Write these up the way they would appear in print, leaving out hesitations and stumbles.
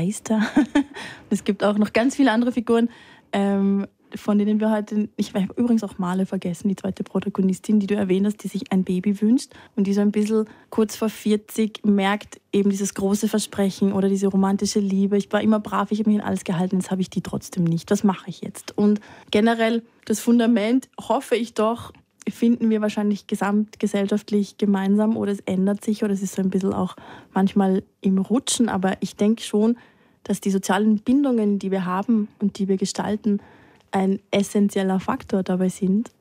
Geister. Es gibt auch noch ganz viele andere Figuren, von denen wir heute, ich habe übrigens auch Marle vergessen, die zweite Protagonistin, die du erwähnt hast, die sich ein Baby wünscht und die so ein bisschen kurz vor 40 merkt, eben dieses große Versprechen oder diese romantische Liebe. Ich war immer brav, ich habe mich in alles gehalten, jetzt habe ich die trotzdem nicht. Was mache ich jetzt? Und generell das Fundament, hoffe ich doch, finden wir wahrscheinlich gesamtgesellschaftlich gemeinsam oder es ändert sich oder es ist so ein bisschen auch manchmal im Rutschen, aber ich denke schon, dass die sozialen Bindungen, die wir haben und die wir gestalten, ein essentieller Faktor dabei sind.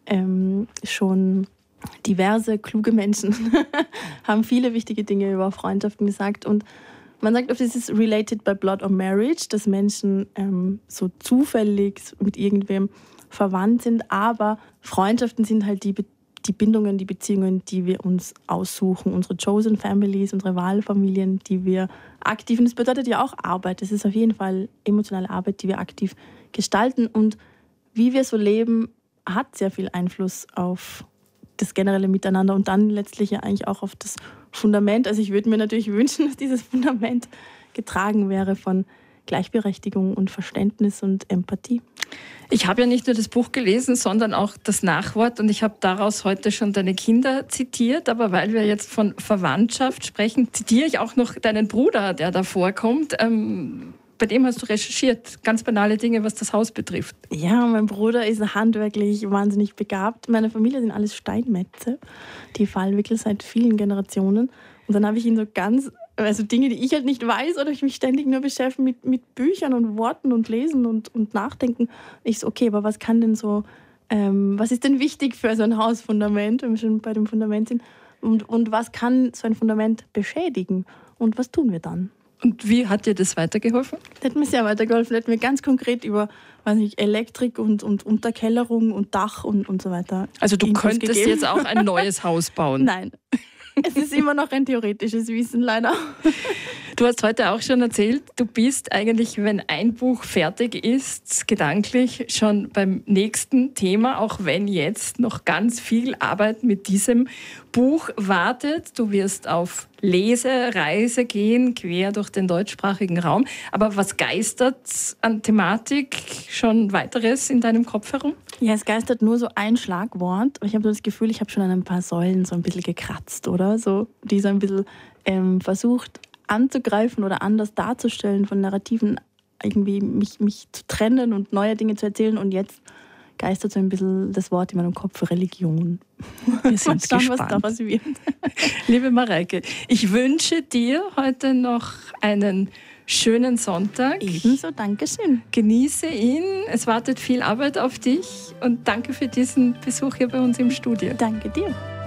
Schon diverse, kluge Menschen haben viele wichtige Dinge über Freundschaften gesagt. Und man sagt oft, es ist related by blood or marriage, dass Menschen so zufällig mit irgendwem verwandt sind. Aber Freundschaften sind halt die Bindungen, die Beziehungen, die wir uns aussuchen. Unsere chosen families, unsere Wahlfamilien, die wir aktiv, und das bedeutet ja auch Arbeit. Das ist auf jeden Fall emotionale Arbeit, die wir aktiv gestalten. Und wie wir so leben, hat sehr viel Einfluss auf das generelle Miteinander und dann letztlich ja eigentlich auch auf das Fundament. Also ich würde mir natürlich wünschen, dass dieses Fundament getragen wäre von Gleichberechtigung und Verständnis und Empathie. Ich habe ja nicht nur das Buch gelesen, sondern auch das Nachwort und ich habe daraus heute schon deine Kinder zitiert, aber weil wir jetzt von Verwandtschaft sprechen, zitiere ich auch noch deinen Bruder, der da vorkommt. Bei dem hast du recherchiert, ganz banale Dinge, was das Haus betrifft. Ja, mein Bruder ist handwerklich wahnsinnig begabt. Meine Familie sind alles Steinmetze, die Fallwickel seit vielen Generationen. Und dann habe ich ihn so Dinge, die ich halt nicht weiß oder ich mich ständig nur beschäftige mit Büchern und Worten und Lesen und Nachdenken. Ich so, okay, aber was kann denn so, was ist denn wichtig für so ein Hausfundament, wenn wir schon bei dem Fundament sind? Und was kann so ein Fundament beschädigen? Und was tun wir dann? Und wie hat dir das weitergeholfen? Das hat mir sehr weitergeholfen. Das hat mir ganz konkret über Elektrik und Unterkellerung und Dach und so weiter. Also du könntest jetzt auch ein neues Haus bauen? Nein. Es ist immer noch ein theoretisches Wissen, leider. Du hast heute auch schon erzählt, du bist eigentlich, wenn ein Buch fertig ist, gedanklich schon beim nächsten Thema, auch wenn jetzt noch ganz viel Arbeit mit diesem Buch wartet. Du wirst auf Lesereise gehen, quer durch den deutschsprachigen Raum. Aber was geistert an Thematik schon weiteres in deinem Kopf herum? Ja, es geistert nur so ein Schlagwort. Ich habe so das Gefühl, ich habe schon an ein paar Säulen so ein bisschen gekratzt, oder? So, die so ein bisschen versucht anzugreifen oder anders darzustellen, von Narrativen irgendwie mich zu trennen und neue Dinge zu erzählen. Und jetzt geistert so ein bisschen das Wort in meinem Kopf, Religion. Wir sind gespannt, was daraus wird. Liebe Mareike, ich wünsche dir heute noch einen schönen Sonntag. Ebenso, danke schön. Genieße ihn, es wartet viel Arbeit auf dich und danke für diesen Besuch hier bei uns im Studio. Danke dir.